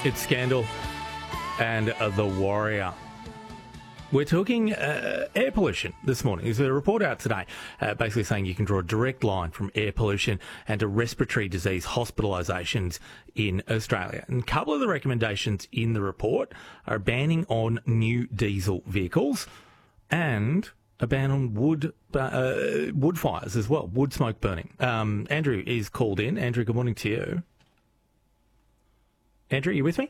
It's Scandal and The Warrior. We're talking air pollution this morning. There's a report out today basically saying you can draw a direct line from air pollution and to respiratory disease hospitalisations in Australia. And a couple of the recommendations in the report are banning on new diesel vehicles and a ban on wood fires as well, wood smoke burning. Andrew is called in. Andrew, good morning to you. Andrew, are you with me?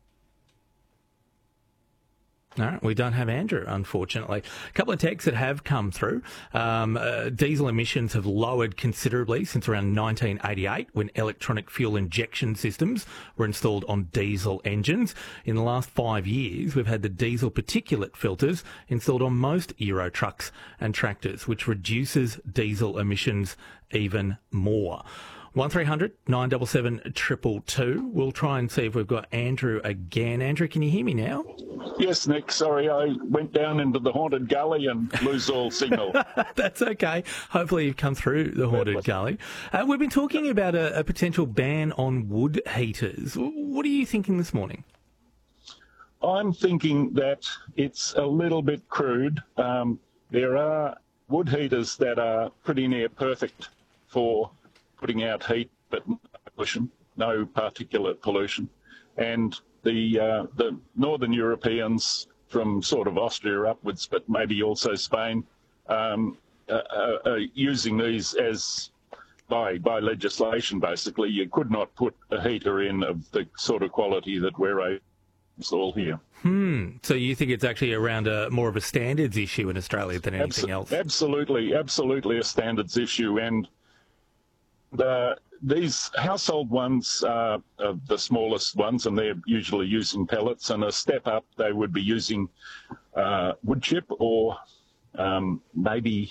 No, we don't have Andrew, unfortunately. A couple of texts that have come through. Diesel emissions have lowered considerably since around 1988 when electronic fuel injection systems were installed on diesel engines. In the last 5 years, we've had the diesel particulate filters installed on most Euro trucks and tractors, which reduces diesel emissions even more. 1300 977 222. We'll try and see if we've got Andrew again. Andrew, can you hear me now? Yes, Nick. Sorry, I went down into the haunted gully and lose all signal. That's okay. Hopefully you've come through the haunted gully. We've been talking about a potential ban on wood heaters. What are you thinking this morning? I'm thinking that it's a little bit crude. There are wood heaters that are pretty near perfect for putting out heat, but no pollution, no particulate pollution. And the Northern Europeans from sort of Austria upwards, but maybe also Spain, are using these as by legislation, basically. You could not put a heater in of the sort of quality that we're able to install here. So you think it's actually around more of a standards issue in Australia than anything else? Absolutely a standards issue. And these household ones are the smallest ones, and they're usually using pellets. And a step up, they would be using wood chip or maybe,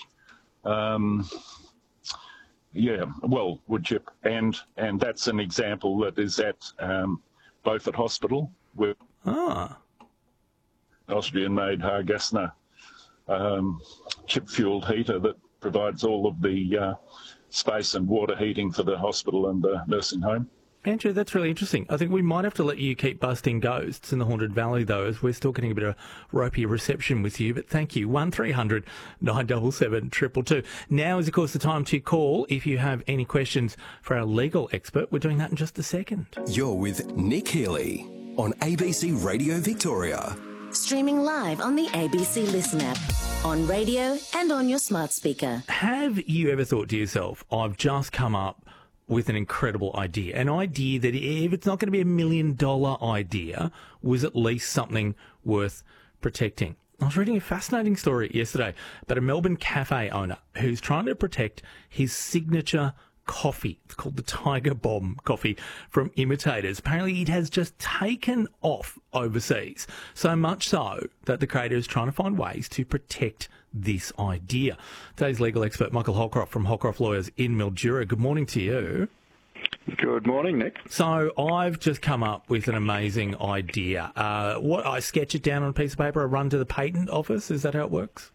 wood chip. And that's an example that is at Beaufort Hospital with Austrian-made Hargassner chip-fueled heater that provides all of the space and water heating for the hospital and the nursing home. Andrew, that's really interesting. I think we might have to let you keep busting ghosts in the Haunted Valley, though, as we're still getting a bit of ropey reception with you. But thank you. 1300 977 222. Now is, of course, the time to call if you have any questions for our legal expert. We're doing that in just a second. You're with Nick Healy on ABC Radio Victoria. Streaming live on the ABC Listen app, on radio and on your smart speaker. Have you ever thought to yourself, I've just come up with an incredible idea, an idea that if it's not going to be $1 million idea, was at least something worth protecting? I was reading a fascinating story yesterday about a Melbourne cafe owner who's trying to protect his signature coffee. It's called the Tiger Bomb coffee from imitators. Apparently it has just taken off overseas, so much so that the creator is trying to find ways to protect this idea. Today's legal expert, Michael Holcroft from Holcroft Lawyers in Mildura. Good morning to you. Good morning, Nick. So I've just come up with an amazing idea. I sketch it down on a piece of paper, I run to the patent office. Is that how it works?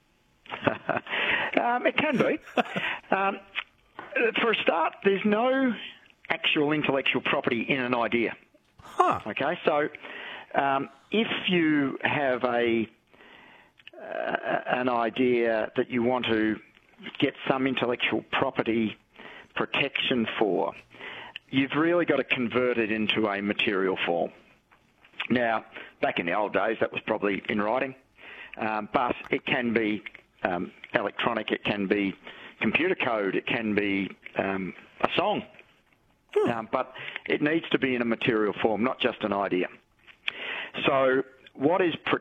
It can be. For a start, there's no actual intellectual property in an idea. Okay, so if you have an idea that you want to get some intellectual property protection for, you've really got to convert it into a material form. Now, back in the old days, that was probably in writing, but it can be electronic, it can be computer code, it can be a song, but it needs to be in a material form, not just an idea. So what is